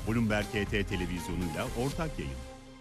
Bloomberg HT televizyonuyla ortak yayın.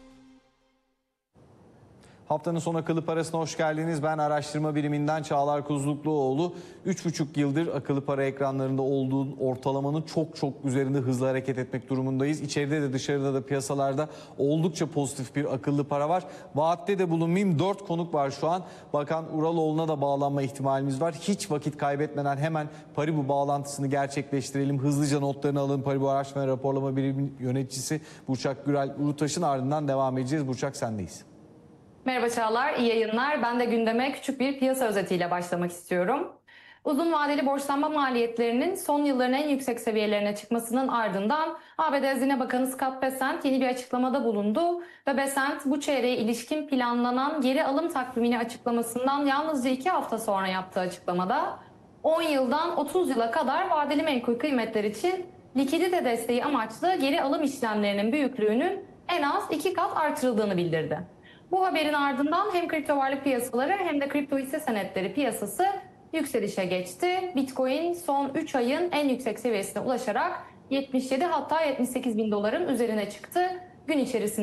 Haftanın son akıllı parasına hoş geldiniz. Ben araştırma biriminden Çağlar Kuzlukluoğlu. 3,5 yıldır akıllı para ekranlarında olduğu ortalamanın çok üzerinde hızlı hareket etmek durumundayız. İçeride de dışarıda da piyasalarda oldukça pozitif bir akıllı para var. Vaatte de bulunmayayım, 4 konuk var şu an. Bakan Uraloğlu'na da bağlanma ihtimalimiz var. Hiç vakit kaybetmeden hemen Paribu bağlantısını gerçekleştirelim. Hızlıca notlarını alın. Paribu Araştırma ve Raporlama Birimi Yöneticisi Burçak Gürel Urutaş'ın ardından devam edeceğiz. Burçak, sendeyiz. Merhaba Çağlar, iyi yayınlar. Ben de gündeme küçük bir piyasa özetiyle başlamak istiyorum. Uzun vadeli borçlanma maliyetlerinin son yılların en yüksek seviyelerine çıkmasının ardından ABD Hazine Bakanı Scott Bessent yeni bir açıklamada bulundu ve Bessent bu çeyreğe ilişkin planlanan geri alım takvimini açıklamasından yalnızca 2 hafta sonra yaptığı açıklamada 10 yıldan 30 yıla kadar vadeli menkul kıymetler için likidite desteği amaçlı geri alım işlemlerinin büyüklüğünün en az 2 kat artırıldığını bildirdi. Bu haberin ardından hem kripto varlık piyasaları hem de kripto hisse senetleri piyasası yükselişe geçti. Bitcoin son 3 ayın en yüksek seviyesine ulaşarak 77 hatta 78 bin doların üzerine çıktı. Gün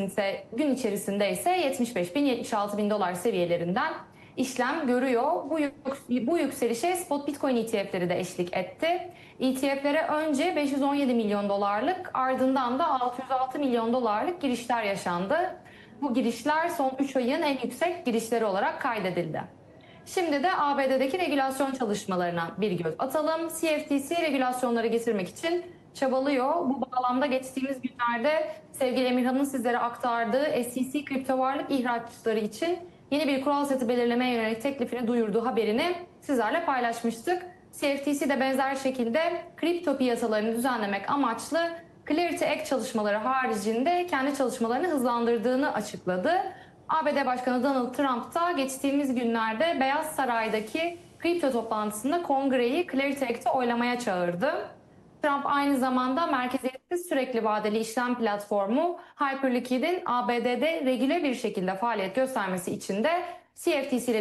içerisinde ise 75 bin 76 bin dolar seviyelerinden işlem görüyor. Bu yükselişe spot Bitcoin ETF'leri de eşlik etti. ETF'lere önce 517 milyon dolarlık ardından da 606 milyon dolarlık girişler yaşandı. Bu girişler son 3 ayın en yüksek girişleri olarak kaydedildi. Şimdi de ABD'deki regülasyon çalışmalarına bir göz atalım. CFTC regülasyonları getirmek için çabalıyor. Bu bağlamda geçtiğimiz günlerde sevgili Emirhan'ın sizlere aktardığı SEC kripto varlık ihraççıları için yeni bir kural seti belirlemeye yönelik teklifini duyurduğu haberini sizlerle paylaşmıştık. CFTC de benzer şekilde kripto piyasalarını düzenlemek amaçlı Clarity Act çalışmaları haricinde kendi çalışmalarını hızlandırdığını açıkladı. ABD Başkanı Donald Trump da geçtiğimiz günlerde Beyaz Saray'daki kripto toplantısında Kongre'yi Clarity Act'i oylamaya çağırdı. Trump aynı zamanda merkeziyetsiz sürekli vadeli işlem platformu Hyperliquid'in ABD'de regüle bir şekilde faaliyet göstermesi için de CFTC ile